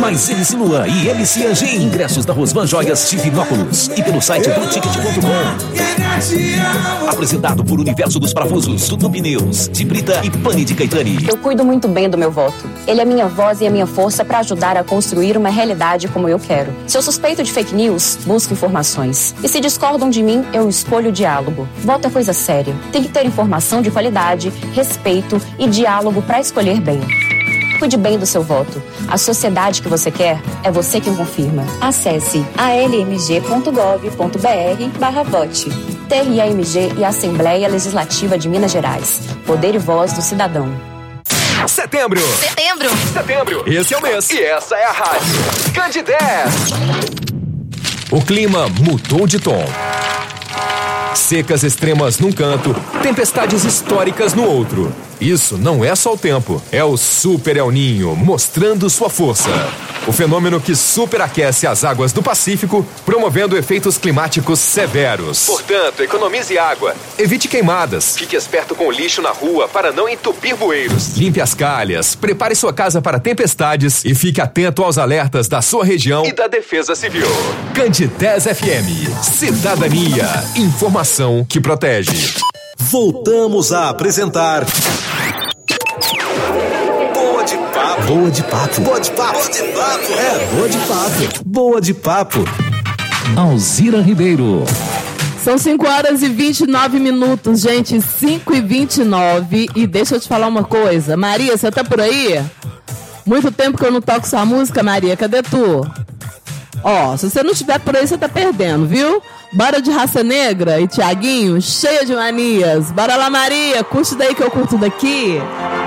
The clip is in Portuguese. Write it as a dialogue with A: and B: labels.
A: mais MC Luan e MC Anjinho. Ingressos da Rosvan Joias Divinópolis e pelo site do Ticket.com. Apresentado por Universo dos Parafusos, Tudo Pneus, de Brita e Pane de Caetani.
B: Eu cuido muito bem do meu voto. Ele é minha voz e a minha força para ajudar a construir uma realidade como eu quero. Se eu suspeito de fake news, busco informações. E se discordam de mim, eu escolho o diálogo. Voto é coisa séria. Tem que ter informação de qualidade, respeito e diálogo para escolher bem. Cuide bem do seu voto. A sociedade que você quer é você quem confirma. Acesse almg.gov.br/vote. TRAMG e Assembleia Legislativa de Minas Gerais. Poder e voz do cidadão.
C: Setembro. Esse é o mês. E essa é a rádio Candidez. O clima mudou de tom. Secas extremas num canto, tempestades históricas no outro. Isso não é só o tempo, é o Super El Ninho mostrando sua força. O fenômeno que superaquece as águas do Pacífico, promovendo efeitos climáticos severos. Portanto, economize água, evite queimadas, fique esperto com o lixo na rua para não entupir bueiros. Limpe as calhas, prepare sua casa para tempestades e fique atento aos alertas da sua região e da Defesa Civil. Candidez FM, cidadania, informação que protege.
A: Voltamos a apresentar Boa de Papo. Boa de Papo. Boa de Papo. Boa de Papo. É, Boa de Papo. Boa de Papo. Alzira Ribeiro.
D: São 5h29, gente, 5h29. E deixa eu te falar uma coisa. Maria, você tá por aí? Muito tempo que eu não toco sua música, Maria. Cadê tu? Ó, se você não estiver por aí, você tá perdendo, viu? Bora de Raça Negra e Thiaguinho, cheia de manias. Bora lá, Maria, curte daí que eu curto daqui.